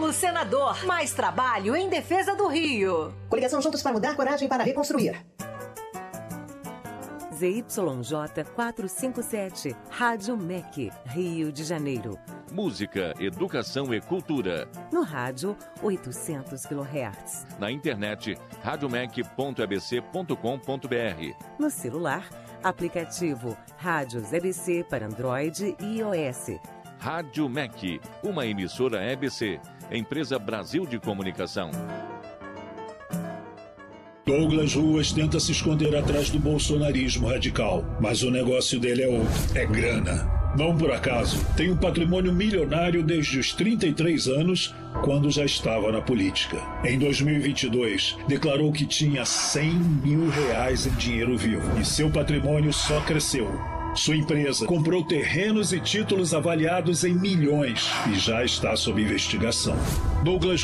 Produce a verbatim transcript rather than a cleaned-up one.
Pelo senador, mais trabalho em defesa do Rio. Coligação Juntos para Mudar, coragem para reconstruir. Z Y J quatrocentos e cinquenta e sete, Rádio M E C, Rio de Janeiro. Música, educação e cultura. No rádio, oitocentos quilohertz. Na internet, radiomec ponto e b c ponto com ponto b r. No celular, aplicativo Rádios E B C para Android e iOS. Rádio M E C, uma emissora E B C, empresa Brasil de Comunicação. Douglas Ruas tenta se esconder atrás do bolsonarismo radical, mas o negócio dele é outro, é grana. Não por acaso, tem um patrimônio milionário desde os trinta e três anos, quando já estava na política. Em dois mil e vinte e dois, declarou que tinha cem mil reais em dinheiro vivo, e seu patrimônio só cresceu. Sua empresa comprou terrenos e títulos avaliados em milhões e já está sob investigação. Douglas